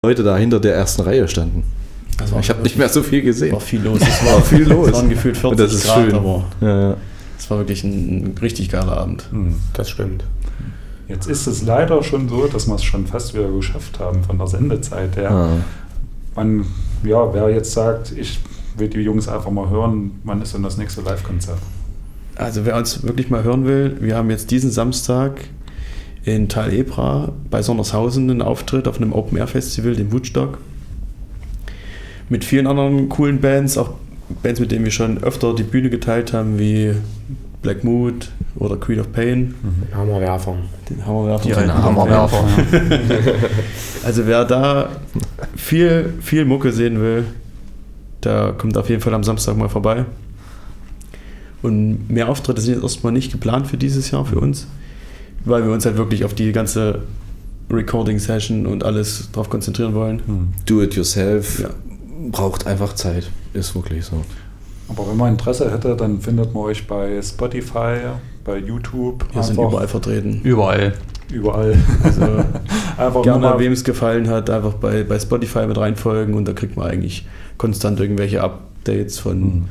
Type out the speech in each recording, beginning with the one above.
Leute da hinter der ersten Reihe standen. Ich habe nicht mehr so viel gesehen. War viel los. Es war viel los. Es waren gefühlt 40 das ist Grad, schön. aber Ja. es war wirklich ein richtig geiler Abend. Das stimmt. Jetzt ist es leider schon so, dass wir es schon fast wieder geschafft haben von der Sendezeit her. Wer jetzt sagt, ich will die Jungs einfach mal hören, wann ist denn das nächste Live-Konzert? Also wer uns wirklich mal hören will, wir haben jetzt diesen Samstag in Tal Ebra bei Sondershausen einen Auftritt auf einem Open-Air-Festival, dem Woodstock. Mit vielen anderen coolen Bands, auch Bands, mit denen wir schon öfter die Bühne geteilt haben, wie Black Mood oder Creed of Pain. Hammerwerfer. Den Hammerwerfer. Die alten Hammerwerfer. Also wer da viel Mucke sehen will, der kommt auf jeden Fall am Samstag mal vorbei. Und mehr Auftritte sind jetzt erstmal nicht geplant für dieses Jahr für uns, weil wir uns halt wirklich auf die ganze Recording-Session und alles drauf konzentrieren wollen. Do it yourself. Ja. Braucht einfach Zeit. Ist wirklich so. Aber wenn man Interesse hätte, dann findet man euch bei Spotify, bei YouTube. Wir sind überall vertreten. Überall. Also einfach Gerne, wem es gefallen hat, einfach bei Spotify mit reinfolgen und da kriegt man eigentlich konstant irgendwelche Updates von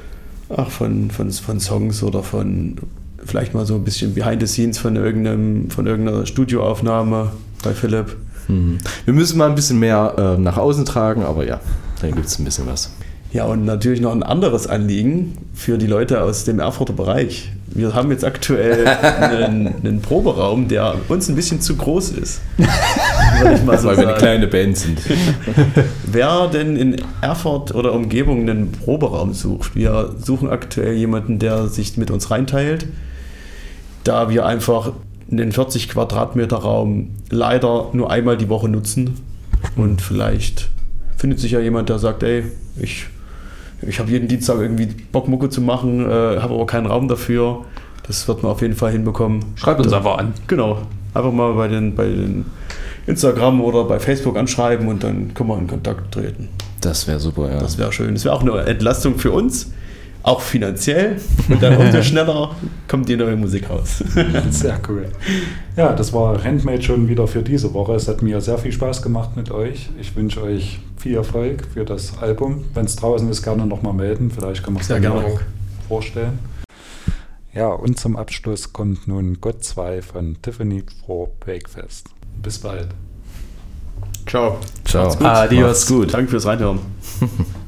Songs oder von vielleicht mal so ein bisschen Behind the Scenes von irgendeiner Studioaufnahme bei Philipp. Wir müssen mal ein bisschen mehr nach außen tragen, aber ja, da gibt es ein bisschen was. Ja, und natürlich noch ein anderes Anliegen für die Leute aus dem Erfurter Bereich. Wir haben jetzt aktuell einen Proberaum, der uns ein bisschen zu groß ist. Würde ich mal so Weil wir sagen. eine kleine Band sind. Wer denn in Erfurt oder Umgebung einen Proberaum sucht, wir suchen aktuell jemanden, der sich mit uns reinteilt, da wir einfach einen 40 Quadratmeter Raum leider nur einmal die Woche nutzen und vielleicht findet sich ja jemand, der sagt, ey, ich habe jeden Dienstag irgendwie Bock, Mucke zu machen, habe aber keinen Raum dafür. Das wird man auf jeden Fall hinbekommen. Schreibt uns einfach an. Genau. Einfach mal bei den Instagram oder bei Facebook anschreiben und dann können wir in Kontakt treten. Das wäre super, ja. Das wäre schön. Das wäre auch eine Entlastung für uns, auch finanziell. Und dann umso schneller kommt die neue Musik raus. Sehr cool. Ja, das war Handmade schon wieder für diese Woche. Es hat mir sehr viel Spaß gemacht mit euch. Ich wünsche euch viel Erfolg für das Album. Wenn es draußen ist, gerne nochmal melden. Vielleicht können wir es dann auch vorstellen. Ja, und zum Abschluss kommt nun Gott 2 von Tiffany for Breakfast. Bis bald. Ciao. Ciao. Adios. Macht's gut. Danke fürs Reinhören.